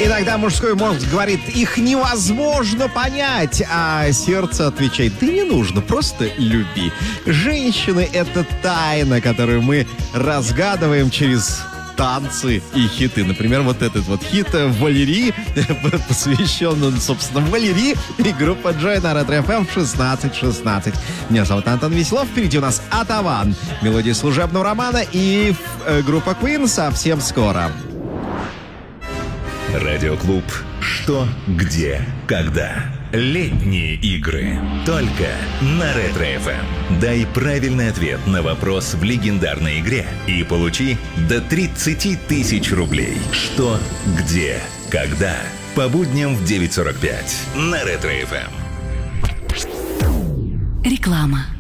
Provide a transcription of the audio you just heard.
Иногда мужской мозг говорит, их невозможно понять, а сердце отвечает, да не нужно, просто люби. Женщины — это тайна, которую мы разгадываем через танцы и хиты. Например, вот этот вот хит «Валерий», посвященный, собственно, Валерии, и группа Joy на Ретро-ФМ 16:16. Меня зовут Антон Веселов, впереди у нас «Атаван», мелодия служебного романа и группа Queen совсем скоро. Радиоклуб «Что, где, когда». Летние игры. Только на Ретро-ФМ. Дай правильный ответ на вопрос в легендарной игре и получи до 30 тысяч рублей. Что, где, когда. По будням в 9:45 на Ретро-ФМ. Реклама.